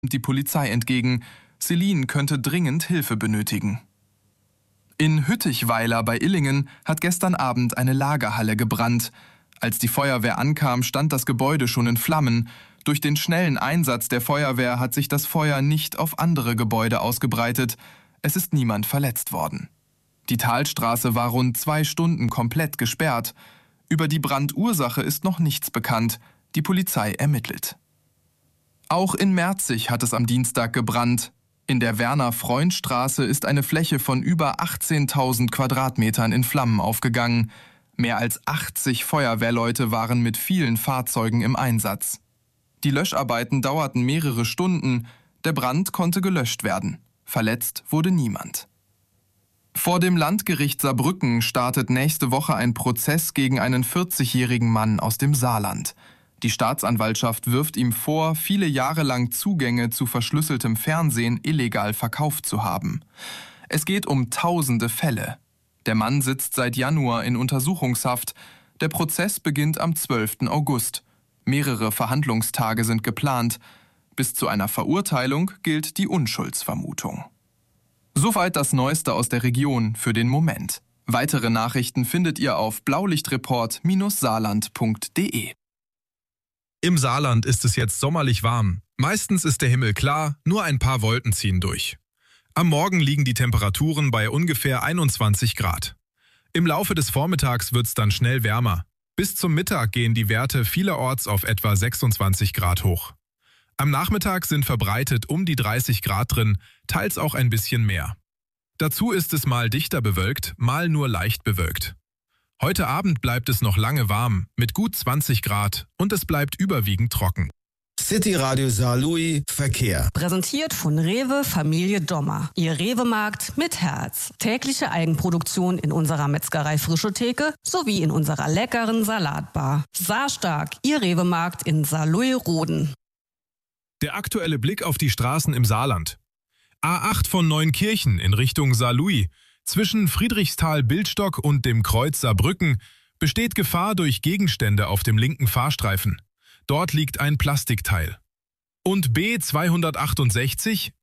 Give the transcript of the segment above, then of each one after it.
die Polizei entgegen. Celine könnte dringend Hilfe benötigen. In Hüttichweiler bei Illingen hat gestern Abend eine Lagerhalle gebrannt. Als die Feuerwehr ankam, stand das Gebäude schon in Flammen. Durch den schnellen Einsatz der Feuerwehr hat sich das Feuer nicht auf andere Gebäude ausgebreitet. Es ist niemand verletzt worden. Die Talstraße war rund 2 Stunden komplett gesperrt. Über die Brandursache ist noch nichts bekannt. Die Polizei ermittelt. Auch in Merzig hat es am Dienstag gebrannt. In der Werner-Freund-Straße ist eine Fläche von über 18.000 Quadratmetern in Flammen aufgegangen. Mehr als 80 Feuerwehrleute waren mit vielen Fahrzeugen im Einsatz. Die Löscharbeiten dauerten mehrere Stunden. Der Brand konnte gelöscht werden. Verletzt wurde niemand. Vor dem Landgericht Saarbrücken startet nächste Woche ein Prozess gegen einen 40-jährigen Mann aus dem Saarland. Die Staatsanwaltschaft wirft ihm vor, viele Jahre lang Zugänge zu verschlüsseltem Fernsehen illegal verkauft zu haben. Es geht um tausende Fälle. Der Mann sitzt seit Januar in Untersuchungshaft. Der Prozess beginnt am 12. August. Mehrere Verhandlungstage sind geplant. Bis zu einer Verurteilung gilt die Unschuldsvermutung. Soweit das Neueste aus der Region für den Moment. Weitere Nachrichten findet ihr auf blaulichtreport-saarland.de. Im Saarland ist es jetzt sommerlich warm. Meistens ist der Himmel klar, nur ein paar Wolken ziehen durch. Am Morgen liegen die Temperaturen bei ungefähr 21 Grad. Im Laufe des Vormittags wird es dann schnell wärmer. Bis zum Mittag gehen die Werte vielerorts auf etwa 26 Grad hoch. Am Nachmittag sind verbreitet um die 30 Grad drin, teils auch ein bisschen mehr. Dazu ist es mal dichter bewölkt, mal nur leicht bewölkt. Heute Abend bleibt es noch lange warm, mit gut 20 Grad und es bleibt überwiegend trocken. City Radio Saarlouis Verkehr. Präsentiert von Rewe Familie Dommer. Ihr Rewe-Markt mit Herz. Tägliche Eigenproduktion in unserer Metzgerei Frische Theke sowie in unserer leckeren Salatbar. Saarstark, Ihr Rewe-Markt in Saarlouis-Roden. Der aktuelle Blick auf die Straßen im Saarland. A8 von Neunkirchen in Richtung Saarlouis. Zwischen Friedrichsthal-Bildstock und dem Kreuz Saarbrücken besteht Gefahr durch Gegenstände auf dem linken Fahrstreifen. Dort liegt ein Plastikteil. Und B268,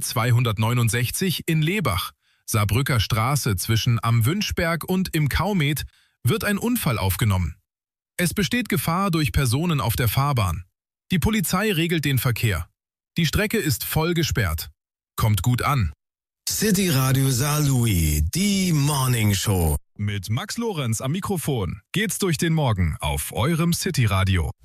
B269 in Lebach, Saarbrücker Straße zwischen Am Wünschberg und im Kaumet, wird ein Unfall aufgenommen. Es besteht Gefahr durch Personen auf der Fahrbahn. Die Polizei regelt den Verkehr. Die Strecke ist voll gesperrt. Kommt gut an. City Radio Saarlouis, die Morning Show. Mit Max Lorenz am Mikrofon geht's durch den Morgen auf eurem City Radio.